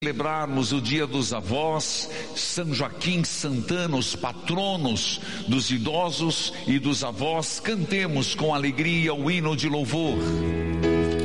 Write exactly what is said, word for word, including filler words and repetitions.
celebrarmos o dia dos avós, São Joaquim Santana, os patronos dos idosos e dos avós, cantemos com alegria o hino de louvor.